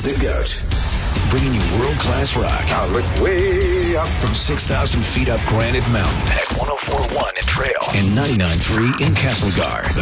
The GOAT. Bringing you world-class rock. I look way up. From 6,000 feet up Granite Mountain at 104.1 in Trail and 99.3 in Castlegar.